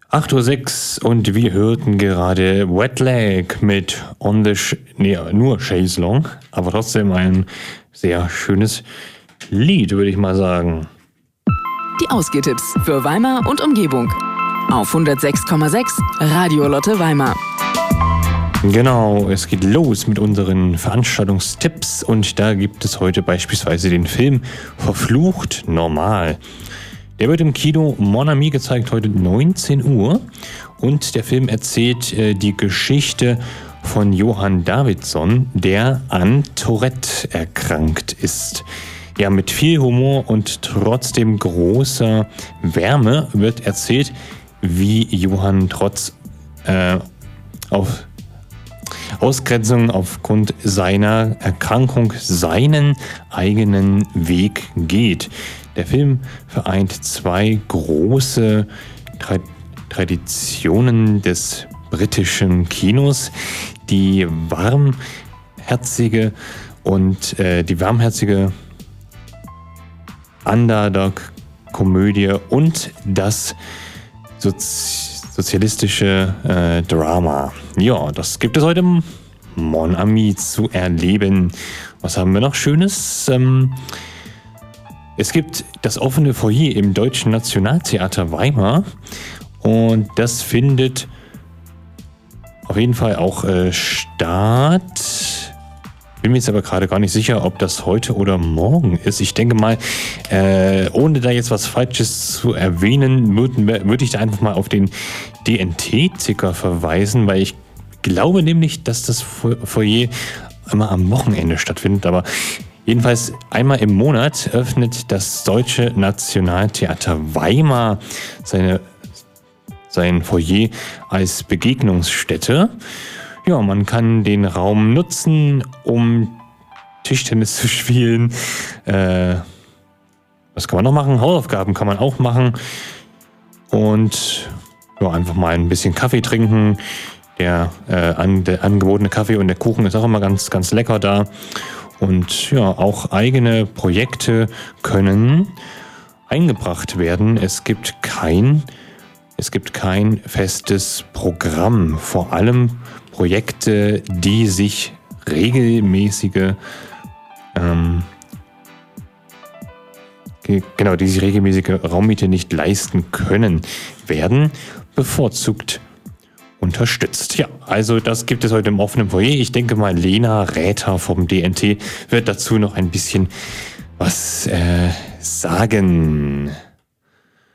8:06 Uhr und wir hörten gerade Wet Leg mit nur Chaise Long, aber trotzdem ein sehr schönes Lied, würde ich mal sagen. Die Ausgehtipps für Weimar und Umgebung auf 106,6 Radio Lotte Weimar. Genau, es geht los mit unseren Veranstaltungstipps und da gibt es heute beispielsweise den Film Verflucht Normal. Der wird im Kino Mon Ami gezeigt, heute 19 Uhr. Und der Film erzählt die Geschichte von Johann Davidson, der an Tourette erkrankt ist. Ja, mit viel Humor und trotzdem großer Wärme wird erzählt, wie Johann trotz Ausgrenzung aufgrund seiner Erkrankung seinen eigenen Weg geht. Der Film vereint zwei große Traditionen des britischen Kinos, die warmherzige Underdog-Komödie und das sozialistische Drama. Ja, das gibt es heute im Mon Ami zu erleben. Was haben wir noch Schönes? Es gibt das offene Foyer im Deutschen Nationaltheater Weimar und das findet auf jeden Fall auch statt. Bin mir jetzt aber gerade gar nicht sicher, ob das heute oder morgen ist. Ich denke mal, ohne da jetzt was Falsches zu erwähnen, würde ich da einfach mal auf den DNT-Ticker verweisen, weil ich glaube nämlich, dass das Foyer immer am Wochenende stattfindet, aber jedenfalls einmal im Monat öffnet das Deutsche Nationaltheater Weimar sein Foyer als Begegnungsstätte. Ja, man kann den Raum nutzen, um Tischtennis zu spielen. Was kann man noch machen? Hausaufgaben kann man auch machen. Und ja, einfach mal ein bisschen Kaffee trinken. Der angebotene Kaffee und der Kuchen ist auch immer ganz, ganz lecker da. Und ja, auch eigene Projekte können eingebracht werden. Es gibt kein festes Programm. Vor allem Projekte, die sich regelmäßige Raummiete nicht leisten können, werden bevorzugt unterstützt. Ja, also das gibt es heute im offenen Foyer. Ich denke mal, Lena Räther vom DNT wird dazu noch ein bisschen was sagen.